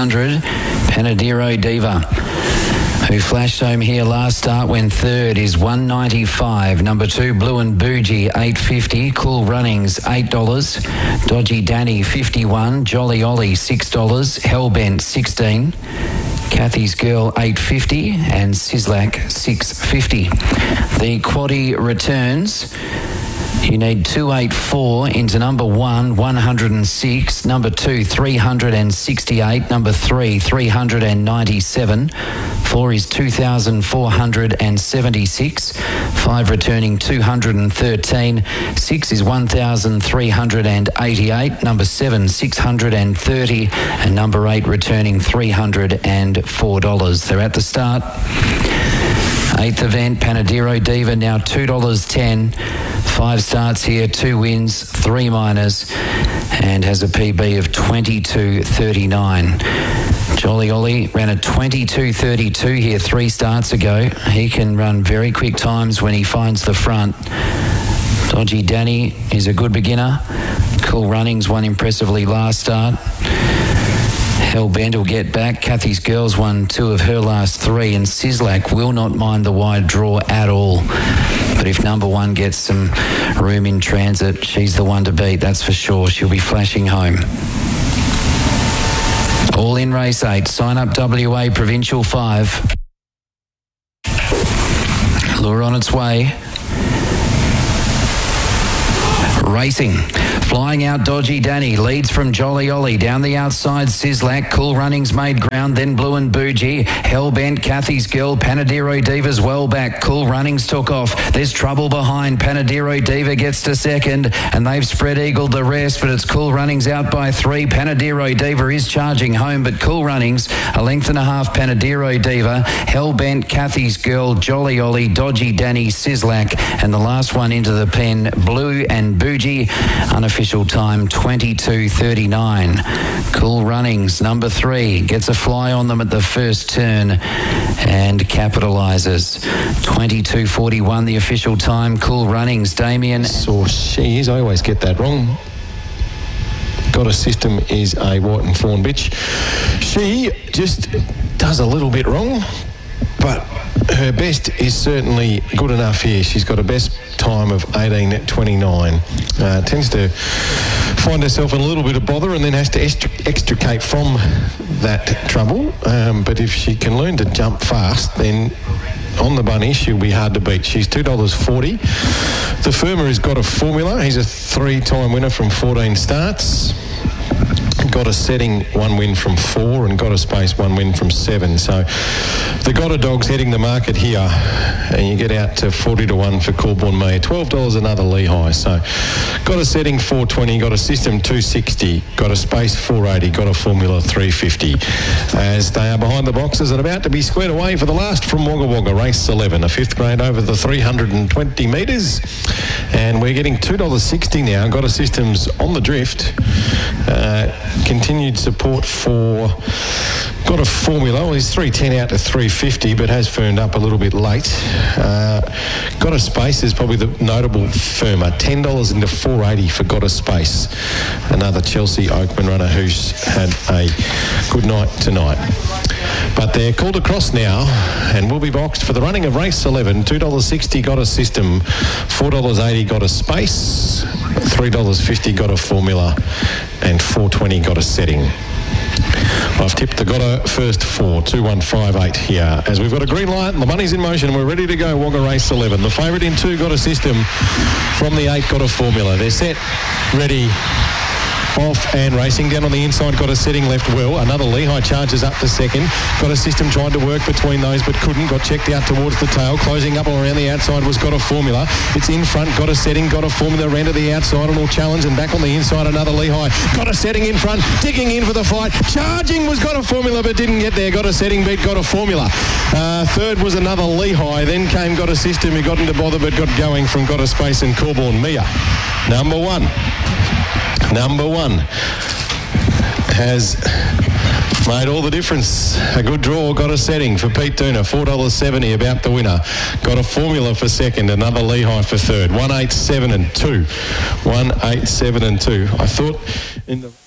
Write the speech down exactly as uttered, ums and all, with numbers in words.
hundred, Panadero Diva, who flashed home here last start when third, is one ninety-five. Number two, Blue and Bougie, eight fifty. Cool Runnings, eight dollars. Dodgy Danny, fifty-one. Jolly Ollie, six dollars. Hellbent, sixteen. Kathy's Girl, eight fifty, and Sislak, six fifty. The quaddie returns. You need two eighty-four into number one, one oh six. Number two, three sixty-eight. Number three, three ninety-seven. Four is two thousand four hundred seventy-six. Five returning two hundred thirteen. Six is one thousand three hundred eighty-eight. Number seven, six hundred thirty. And number eight returning three hundred four dollars. They're at the start. Eighth event, Panadero Diva, now two dollars ten. Five starts here, two wins, three minors, and has a P B of twenty-two thirty-nine. Jolly Ollie ran a twenty-two thirty-two here three starts ago. He can run very quick times when he finds the front. Dodgy Danny is a good beginner. Cool Runnings won impressively last start. Hellbent will get back. Kathy's Girls won two of her last three, and Sislak will not mind the wide draw at all. But if number one gets some room in transit, she's the one to beat, that's for sure. She'll be flashing home. All in race eight. Sign up W A Provincial five. Lure on its way. Racing. Flying out Dodgy Danny, leads from Jolly Ollie, down the outside Sislak, Cool Runnings made ground, then Blue and Bougie, Hellbent, Kathy's Girl, Panadero Diva's well back, Cool Runnings took off, there's trouble behind, Panadero Diva gets to second, and they've spread eagled the rest, but it's Cool Runnings out by three. Panadero Diva is charging home, but Cool Runnings, a length and a half, Panadero Diva, Hellbent, Kathy's Girl, Jolly Ollie, Dodgy Danny, Sislak, and the last one into the pen, Blue and Bougie, unofficial time twenty-two thirty-nine. Cool Runnings, number three, gets a fly on them at the first turn and capitalises. twenty-two forty-one the official time. Cool Runnings, Damien. So she is, I always get that wrong. Got a System is a White and Fawn bitch. She just does a little bit wrong, but her best is certainly good enough here. She's got a best time of eighteen twenty-nine. Uh, tends to find herself in a little bit of bother and then has to extricate from that trouble. Um, but if she can learn to jump fast, then on the bunny, she'll be hard to beat. She's two dollars forty. The Firma has got a formula. He's a three-time winner from fourteen starts. Got a setting, one win from four, and got a space, one win from seven. So the Gotta Dog's heading the market here, and you get out to forty to one for Corborn May. twelve dollars another Lehigh. So got a setting, four twenty, got a System, two sixty, got a space, four eighty, got a formula, three fifty. As they are behind the boxes and about to be squared away for the last from Wagga Wagga, race eleven, a fifth grade over the three hundred twenty metres. And we're getting two dollars sixty now. Got a System's on the drift. Uh, continued support for Got a formula. Well, he's three ten out to three fifty, but has firmed up a little bit late. Uh, Got a Space is probably the notable firmer. ten dollars into four eighty for Got a Space. Another Chelsea Oakman runner who's had a good night tonight. But they're called across now and will be boxed for the running of race eleven. two dollars sixty Got a System, four dollars eighty Got a Space, three dollars fifty Got a Formula, and four dollars twenty Got a Setting. I've tipped the Gotta first four, two one five eight here. As we've got a green light and the money's in motion and we're ready to go, Wagga race eleven. The favourite in two Got a System, from the eight Got a Formula. They're set, ready, off and racing. Down on the inside, Got a Setting left well. Another Lehigh charges up to second. Got a System trying to work between those but couldn't. Got checked out towards the tail. Closing up around the outside was Got a Formula. It's in front. Got a Setting. Got a Formula. Ran to the outside and will challenge. And back on the inside, another Lehigh. Got a Setting in front. Digging in for the fight. Charging was Got a Formula but didn't get there. Got a Setting beat Got a Formula. Uh, third was another Lehigh. Then came Got a System who got into bother but got going from Got a Space and Corborn Mia. Number one. Number one has made all the difference. A good draw, Got a Setting for Pete Dooner, four dollars seventy about the winner. Got a Formula for second, another Lehigh for third. one eighty-seven and two. one eighty-seven and two. I thought in the